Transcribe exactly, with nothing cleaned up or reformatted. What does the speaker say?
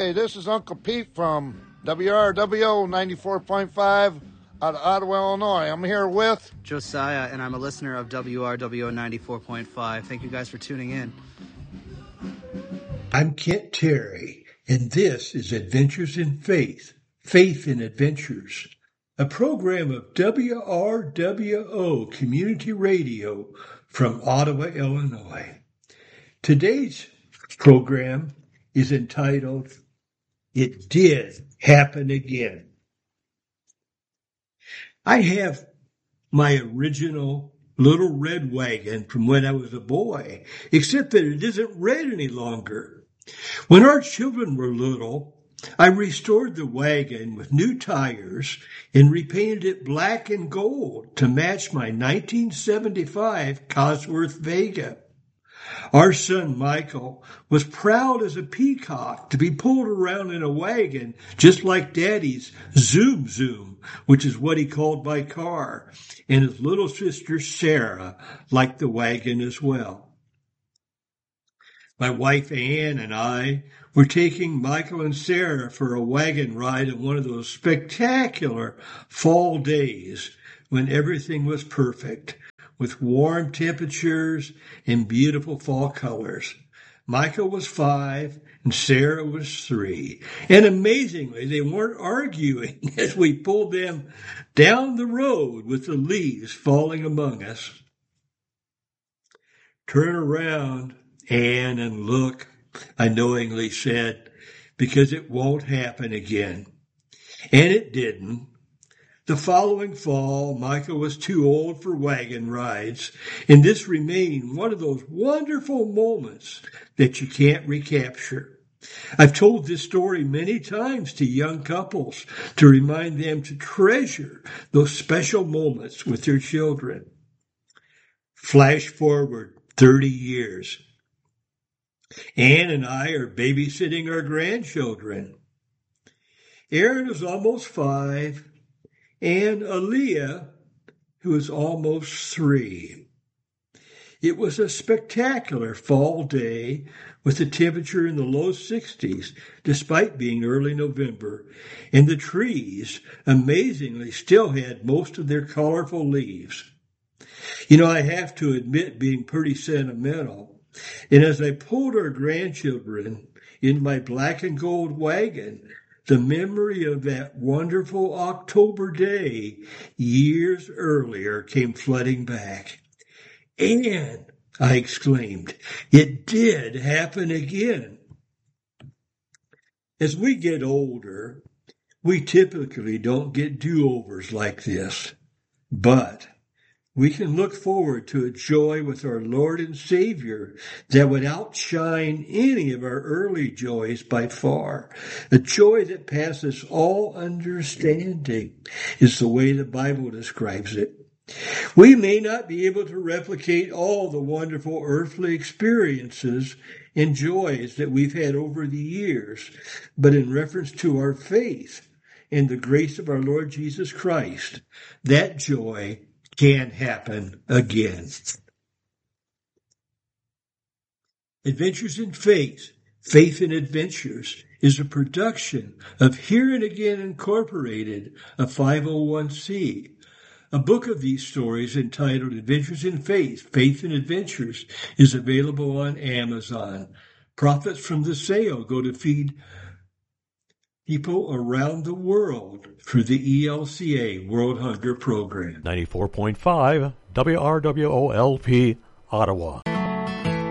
Hey, this is Uncle Pete from W R W O ninety-four point five out of Ottawa, Illinois. I'm here with Josiah, and I'm a listener of W R W O ninety-four point five. Thank you guys for tuning in. I'm Kent Terry, and this is Adventures in Faith, Faith in Adventures, a program of W R W O Community Radio from Ottawa, Illinois. Today's program is entitled, It Did Happen Again. I have my original little red wagon from when I was a boy, except that it isn't red any longer. When our children were little, I restored the wagon with new tires and repainted it black and gold to match my nineteen seventy-five Cosworth Vega. Our son Michael was proud as a peacock to be pulled around in a wagon just like Daddy's Zoom Zoom, which is what he called my car, and his little sister Sarah liked the wagon as well. My wife Ann and I were taking Michael and Sarah for a wagon ride on one of those spectacular fall days when everything was perfect, with warm temperatures and beautiful fall colors. Michael was five and Sarah was three. And amazingly, they weren't arguing as we pulled them down the road with the leaves falling among us. Turn around, Ann, and look, I knowingly said, because it won't happen again. And it didn't. The following fall, Michael was too old for wagon rides, and this remained one of those wonderful moments that you can't recapture. I've told this story many times to young couples to remind them to treasure those special moments with their children. Flash forward thirty years. Ann and I are babysitting our grandchildren. Aaron is almost five, and Aaliyah, who is almost three. It was a spectacular fall day with the temperature in the low sixties, despite being early November, and the trees, amazingly, still had most of their colorful leaves. You know, I have to admit being pretty sentimental. And as I pulled our grandchildren in my black and gold wagon, the memory of that wonderful October day years earlier came flooding back. And, I exclaimed, it did happen again. As we get older, we typically don't get do-overs like this, but we can look forward to a joy with our Lord and Savior that would outshine any of our early joys by far. A joy that passes all understanding is the way the Bible describes it. We may not be able to replicate all the wonderful earthly experiences and joys that we've had over the years, but in reference to our faith and the grace of our Lord Jesus Christ, that joy can happen again. Adventures in Faith, Faith in Adventures, is a production of Here and Again Incorporated, a five oh one c. A book of these stories entitled Adventures in Faith, Faith in Adventures is available on Amazon. Profits from the sale go to feed people around the world through the E L C A World Hunger Program. ninety-four point five W R W O L P, Ottawa.